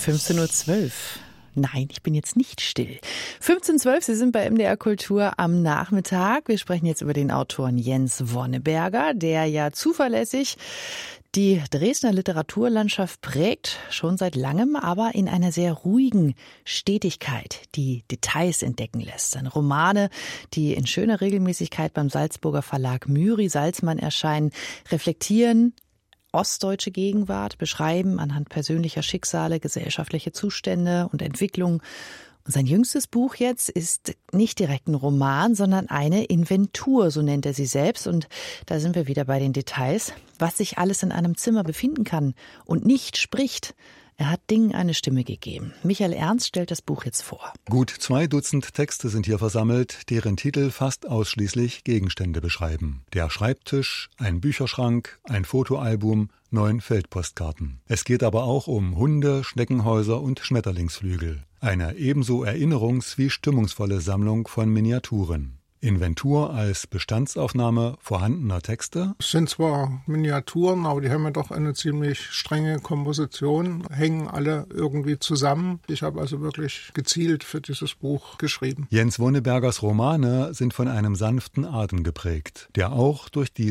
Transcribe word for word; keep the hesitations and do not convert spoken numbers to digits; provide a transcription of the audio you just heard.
fünfzehn Uhr zwölf. Nein, ich bin jetzt nicht still. fünfzehn Uhr zwölf, Sie sind bei M D R Kultur am Nachmittag. Wir sprechen jetzt über den Autoren Jens Wonneberger, der ja zuverlässig die Dresdner Literaturlandschaft prägt, schon seit langem, aber in einer sehr ruhigen Stetigkeit, die Details entdecken lässt. Seine Romane, die in schöner Regelmäßigkeit beim Salzburger Verlag Myri Salzmann erscheinen, reflektieren ostdeutsche Gegenwart, beschreiben anhand persönlicher Schicksale, gesellschaftliche Zustände und Entwicklungen. Und sein jüngstes Buch jetzt ist nicht direkt ein Roman, sondern eine Inventur, so nennt er sie selbst. Und da sind wir wieder bei den Details, was sich alles in einem Zimmer befinden kann und nicht spricht. Er hat Dingen eine Stimme gegeben. Michael Ernst stellt das Buch jetzt vor. Gut zwei Dutzend Texte sind hier versammelt, deren Titel fast ausschließlich Gegenstände beschreiben. Der Schreibtisch, ein Bücherschrank, ein Fotoalbum, neun Feldpostkarten. Es geht aber auch um Hunde, Schneckenhäuser und Schmetterlingsflügel. Eine ebenso erinnerungs- wie stimmungsvolle Sammlung von Miniaturen. Inventur als Bestandsaufnahme vorhandener Texte. Es sind zwar Miniaturen, aber die haben ja doch eine ziemlich strenge Komposition, hängen alle irgendwie zusammen. Ich habe also wirklich gezielt für dieses Buch geschrieben. Jens Wonnebergers Romane sind von einem sanften Atem geprägt, der auch durch die